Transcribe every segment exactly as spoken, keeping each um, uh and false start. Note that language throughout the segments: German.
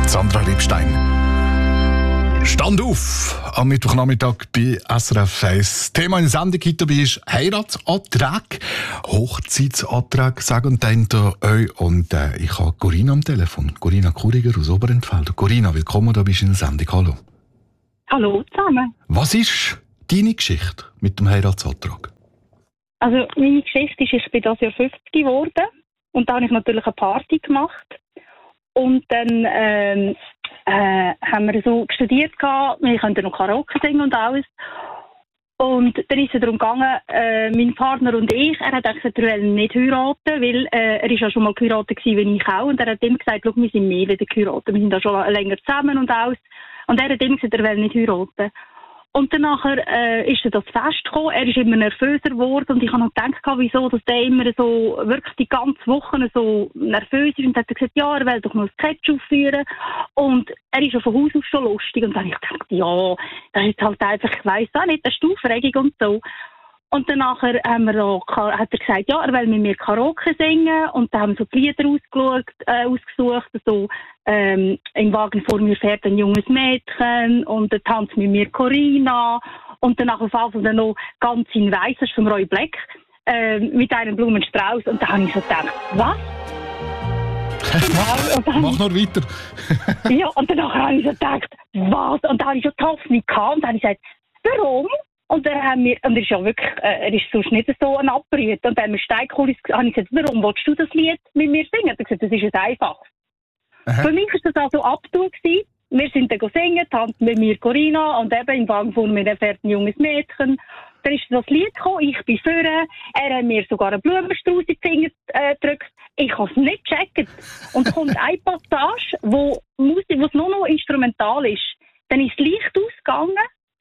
Sandra Liebstein. Stand auf am Mittwochnachmittag bei S R F eins. Thema in der Sendung heute dabei ist Heiratsantrag, Hochzeitsantrag, sagen und euch. Und äh, ich habe Corinna am Telefon. Corinna Kuriger aus Oberentfeld. Corinna, willkommen, da bist du in der Sendung. Hallo. Hallo zusammen. Was ist deine Geschichte mit dem Heiratsantrag? Also meine Geschichte ist, ich bin das Jahr fünfzig geworden und da habe ich natürlich eine Party gemacht. Und dann ähm, äh, haben wir so studiert, wir konnten noch Karaoke singen und alles. Und dann ist es darum gegangen, äh, mein Partner und ich, er hat gesagt, er will nicht heiraten, weil äh, er ist ja schon mal geheiratet gewesen, wie ich auch. Und er hat immer gesagt, schau, wir sind mehr wieder geheiratet, wir sind da schon länger zusammen und alles. Und er hat immer gesagt, er will nicht heiraten. Und dann nachher, äh, ist er das Fest gekommen, er ist immer nervöser geworden und ich habe noch gedacht, wieso, dass der immer so, wirklich die ganze Woche so nervös ist und hat gesagt, ja, er will doch noch ein Sketch aufführen und er ist ja von Haus aus schon lustig und dann habe ich gedacht, ja, das ist halt einfach, ich weiss auch nicht, das ist die Aufregung und so. Und dann nachher haben wir auch, hat er gesagt, ja, er will mit mir Karaoke singen und dann haben wir so die Lieder ausgeschaut, äh, ausgesucht, so ähm, im Wagen vor mir fährt ein junges Mädchen und dann tanzt mit mir Corinna und dann nachher auf dann noch ganz in Weiss, das ist vom Roy Black, äh, mit einem Blumenstrauß und da habe ich so gedacht, was? Ja, mach noch weiter. Ja, und dann habe ich so gedacht, was? Und dann habe ich so die Hoffnung gehabt und dann habe ich gesagt, warum? Und dann haben wir, und er ist ja wirklich, äh, er ist sonst nicht so ein Abbrüht. Und dann haben wir Steigkulis, habe ich gesagt, warum willst du das Lied mit mir singen? Er hat gesagt, das ist jetzt einfach. Aha. Für mich war das also Abtour gewesen. Wir sind dann singen, tanzen mit mir Corinna und eben im Wagen vor mir fährt ein junges Mädchen. Dann ist das Lied gekommen, ich bin vorne, er hat mir sogar einen Blumenstrauß in die Finger äh, gedrückt. Ich habe es nicht gecheckt. Und dann kommt eine Passage, wo Musik, wo es nur noch instrumental ist. Dann ist das Licht ausgegangen.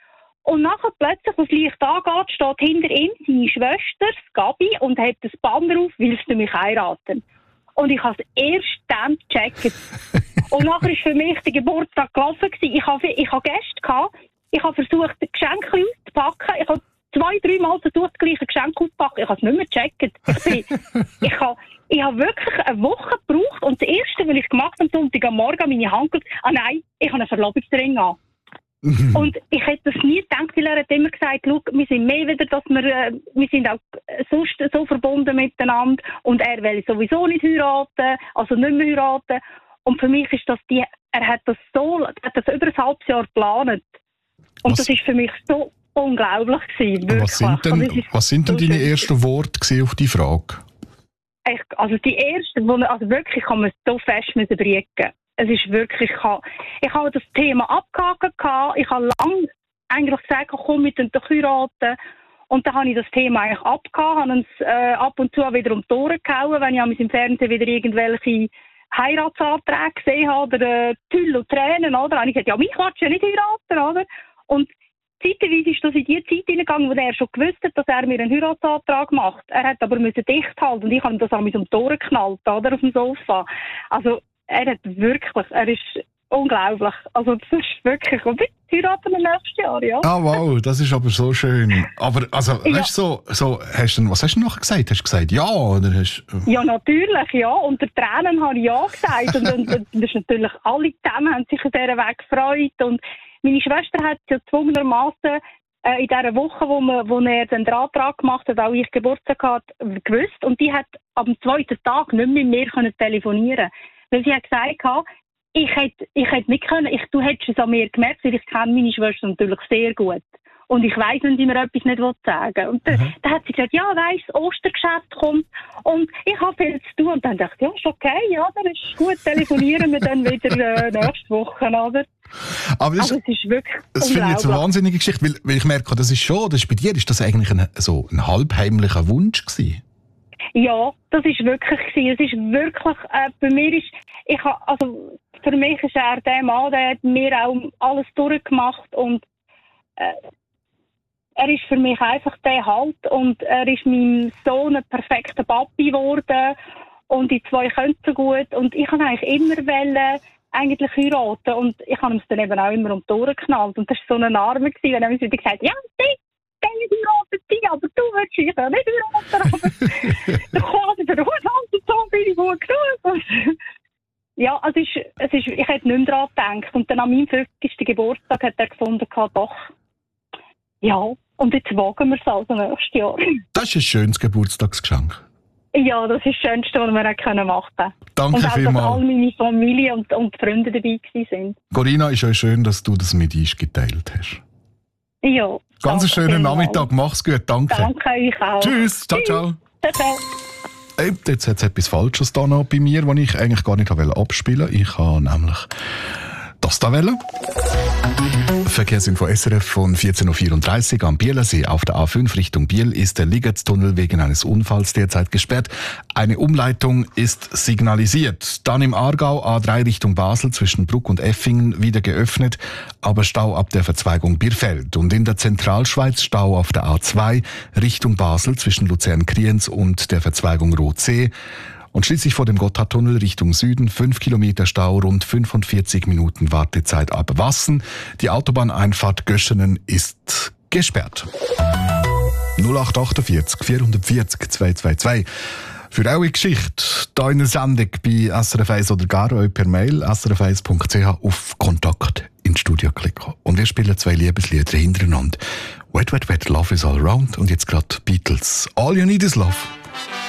Und nachher plötzlich, als das Licht angeht, steht hinter ihm seine Schwester, Gabi, und hat das Banner auf, willst du mich heiraten? Und ich habe es erst dann gecheckt. Und nachher war für mich der Geburtstag gelaufen. Ich habe, ich habe Gäste gehabt. Ich habe versucht, Geschenke auszupacken. Ich habe zwei, drei Mal versucht, das gleiche Geschenk auszupacken. Ich habe es nicht mehr gecheckt. Ich, bin, ich, habe, ich habe wirklich eine Woche gebraucht. Und das Erste, was ich gemacht habe, am Sonntag am Morgen, an meine Hand geschaut, ah nein, ich habe einen Verlobungsring an. Und ich hätte das nie gedacht, weil er hat immer gesagt, schau, wir sind mehr wieder, dass wir, äh, wir sind auch sonst so verbunden miteinander und er will sowieso nicht heiraten, also nicht mehr heiraten. Und für mich ist das die, er hat das so, er hat das über ein halbes Jahr geplant. Und was, das ist für mich so unglaublich gewesen, wirklich. Was sind denn, also was sind denn so deine schön. ersten Worte auf die Frage? Ich, also die ersten, wo, also wirklich kann man so fest müssen briegen. Es ist wirklich, ich habe, ich habe das Thema abgehakt, ich habe lange eigentlich gesagt, komm mit den heiraten. Und dann habe ich das Thema eigentlich abgehakt, habe uns äh, ab und zu wieder um die Ohren gehauen, wenn ich im Fernsehen wieder irgendwelche Heiratsanträge gesehen habe, oder äh, Tüll und Tränen, oder? Dann habe ich gesagt, ja, mich willst du ja nicht heiraten, oder? Und zeitweise ist das in die Zeit hineingegangen, wo er schon gewusst hat, dass er mir einen Heiratsantrag macht. Er hat aber müssen dicht halten und ich habe ihm das an mich um die Ohren geknallt, oder? Auf dem Sofa. Also, er hat wirklich, er ist unglaublich. Also das ist wirklich, und wir heiraten im nächsten Jahr, ja. Ah wow, das ist aber so schön. Aber also, ja. weißt du, so, so, hast du, was hast du noch gesagt? Hast du gesagt ja oder hast? Ja, natürlich, ja. Unter Tränen habe ich ja gesagt. und, und, und das ist natürlich, alle zusammen haben sich an dieser Weg gefreut. Und meine Schwester hat ja gezwungenermassen äh, in dieser Woche, wo, man, wo er den Antrag gemacht hat, auch ich Geburtstag hatte, gewusst. Und die hat am zweiten Tag nicht mehr mit mir können telefonieren. Weil sie hat gesagt, ich hätte, ich hätte nicht können, ich, du hättest es an mir gemerkt, weil ich kenne meine Schwester natürlich sehr gut. Und ich weiss, wenn sie mir etwas nicht sagen will. Und dann, mhm. dann hat sie gesagt, ja, weiss, das Ostergeschäft kommt und ich habe viel zu tun. Und dann dachte ich, ja, ist okay, ja, dann ist gut, telefonieren wir dann wieder äh, nächste Woche, oder? Aber das, also, es ist wirklich das finde ich jetzt eine wahnsinnige Geschichte, weil, weil ich merke, das ist schon, das ist bei dir, ist das eigentlich ein, so ein halbheimlicher Wunsch gewesen? Ja, das ist wirklich gewesen. Es ist wirklich, äh, bei mir ist, ich ha, also, für mich ist er der Mann, der hat mir auch alles durchgemacht und äh, er ist für mich einfach der Halt und er ist meinem Sohn ein perfekter Papi geworden und die zwei können so gut und ich kann eigentlich immer wollen, eigentlich heiraten und ich habe ihm dann eben auch immer um die Ohren geknallt und das war so eine Arme gewesen, wenn er mir wieder gesagt hat, ja, sie, die heiraten sie, aber du willst dich ja nicht heiraten, aber du kannst den Haushalt und so bin ich gut genug. Ja, also es ist, es ist, ich hätte nicht mehr daran gedacht. Und dann an meinem fünfzigsten Geburtstag hat er gefunden, doch, ja, und jetzt wagen wir es also nächstes Jahr. Das ist ein schönes Geburtstagsgeschenk. Ja, das ist das Schönste, was wir machen können. Danke und auch, vielmals. dass all meine Familie und, und Freunde dabei waren. Corinna, ist auch schön, dass du das mit uns geteilt hast. Ja. Ganz einen schönen Nachmittag, mach's gut, danke. Danke euch auch. Tschüss, ciao, ciao. Ciao, ciao. Hey, jetzt hat es etwas Falsches da noch bei mir, was ich eigentlich gar nicht abspielen wollte. Ich habe nämlich das da wählen. Verkehrsinfo S R F von vierzehn Uhr vierunddreißig am Bielersee. Auf der A fünf Richtung Biel ist der Ligetztunnel wegen eines Unfalls derzeit gesperrt. Eine Umleitung ist signalisiert. Dann im Aargau A drei Richtung Basel zwischen Bruck und Effingen wieder geöffnet, aber Stau ab der Verzweigung Bierfeld. Und in der Zentralschweiz Stau auf der A zwei Richtung Basel zwischen Luzern-Kriens und der Verzweigung Rotsee. Und schließlich vor dem Gotthardtunnel Richtung Süden fünf Kilometer Stau, rund fünfundvierzig Minuten Wartezeit ab Wassen. Die Autobahneinfahrt Göschenen ist gesperrt. null acht achtundvierzig vierhundertvierzig zweihundertzweiundzwanzig. Für eure Geschichte hier in der Sendung bei S R F eins oder gar euch per Mail s r f eins punkt c h auf Kontakt ins Studio klicken. Und wir spielen zwei Liebeslieder hintereinander. Wet, Wet, Wet, Love is all around und jetzt gerade Beatles. All you need is love.